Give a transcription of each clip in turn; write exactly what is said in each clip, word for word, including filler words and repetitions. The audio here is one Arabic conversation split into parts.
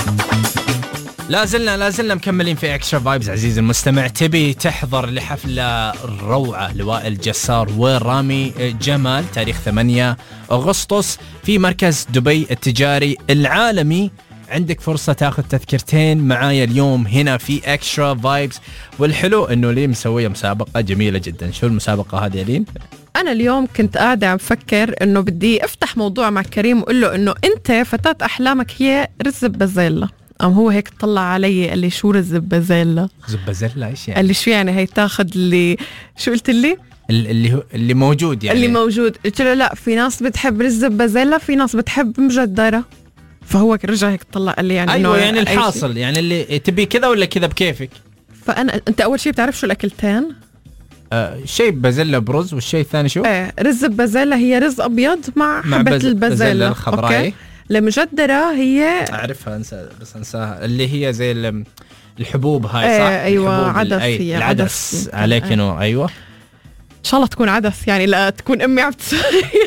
لا زلنا لا زلنا مكملين في اكسترا فايبز. عزيزي المستمع، تبي تحضر لحفلة روعة لوائل جسار ورامي جمال تاريخ ثمانية أغسطس في مركز دبي التجاري العالمي. عندك فرصة تاخذ تذكرتين معايا اليوم هنا في اكسترا فايبز. والحلو انه لي مسوية مسابقة جميلة جدا. شو المسابقة هذه يا لين؟ أنا اليوم كنت قاعدة عم فكر إنه بدي أفتح موضوع مع كريم وقول له إنه أنت فتاة أحلامك هي رز بازيلا. أم هو هيك طلع علي قال لي شو رز بازيلا؟ زبازيلا ايش يعني؟ قال لي شو يعني هي تاخد اللي شو قلت لي؟ اللي هو اللي موجود يعني. اللي موجود. قلت له لا، في ناس بتحب رز بازيلا، في ناس بتحب مجدرة. فهو رجع هيك طلع قال لي يعني أيوة يعني الحاصل يعني اللي تبي كذا ولا كذا بكيفك. فأنا أنت أول شيء بتعرف شو الأكلتين؟ آه شيء بازيلا برز، والشيء الثاني شو؟ ايه رز بازيلا هي رز أبيض مع, مع حبة بز... البازيلا الخضراء. المجدرة هي أعرفها أنسى بس أنساها، اللي هي زي الحبوب هاي صح؟ ايه أيوة عدس. هي العدس عليك نور. أيوة إن شاء الله تكون عدس يعني لا تكون أمي عم تسوي.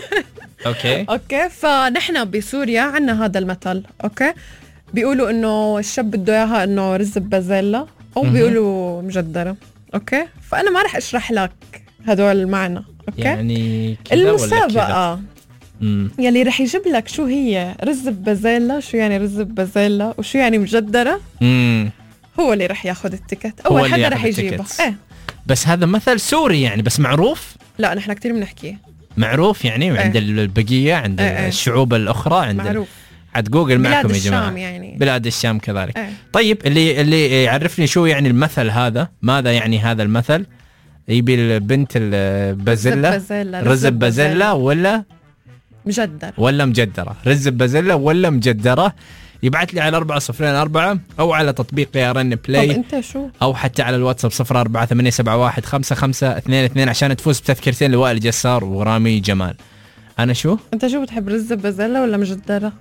أوكي أوكي. فنحن بسوريا عنا هذا المثل. أوكي بيقولوا إنه الشاب بده إياها إنه رز بازيلا أو بيقولوا مجدرة. أوكي فأنا ما رح أشرح لك هدول المعنى. أوكي يعني كذا المسابقة يلي رح يجيب لك شو هي رز بازيلا، شو يعني رز بازيلا وشو يعني مجدرة، مم. هو اللي رح ياخد التيكت. أول حدا رح يجيبه. إيه بس هذا مثل سوري يعني، بس معروف. لا نحن كتير بنحكيه معروف يعني. إيه. عند البقية عند إيه. الشعوب الأخرى عند معروف. عاد جوجل معكم يا جماعة. الشام يعني. بلاد الشام كذلك. إيه. طيب اللي اللي يعرفني شو يعني المثل هذا، ماذا يعني هذا المثل؟ يبي البنت البازيلا رز بازيلا ولا مجدر ولا مجدرة؟ رز بازيلا ولا مجدرة؟ يبعث لي على أربعة صفرين أربعة أو على تطبيق يا رن بلاي. طب أنت شو؟ أو حتى على الواتساب صفر أربعة ثمانية سبعة واحد خمسة خمسة اثنين اثنين عشان تفوز بتذكرتين لوائل جسار ورامي جمال. أنا شو؟ أنت شو بتحب رز بازيلا ولا مجدرة؟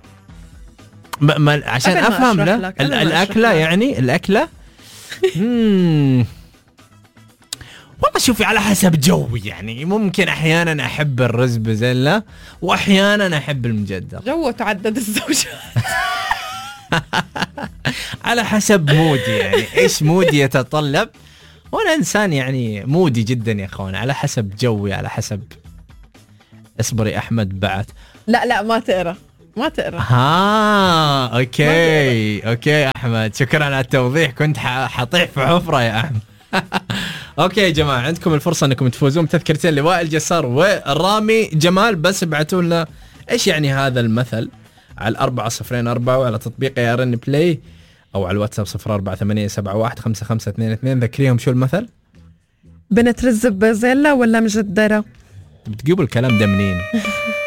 ما ما عشان أفهم لا الأكلة يعني الأكلة. مم. والله شوفي على حسب جوي يعني. ممكن أحيانا أحب الرز بازيلا وأحيانا أحب المجدر. جو تعدد الزوجات. على حسب مودي يعني إيش مودي يتطلب. وأنا إنسان يعني مودي جدا يا أخوان، على حسب جوي على حسب. اصبري أحمد بعت. لا لا ما تقرأ ما تقرأ. ها أوكي أوكي أحمد شكرا على التوضيح. كنت حطيح في حفرة يا أحمد. اوكي يا جماعه عندكم الفرصه انكم تفوزون بتذكرتين لوائل جسار ورامي جمال. بس ابعتوا لنا ايش يعني هذا المثل على أربعة صفرين أربعة وعلى تطبيق يا رن بلاي او على الواتساب صفر أربعة ثمانية سبعة واحد خمسة خمسة اثنين اثنين. ذكريهم شو المثل؟ بنت رز بازيلا ولا مجدرة؟ بتجيبوا الكلام ده منين؟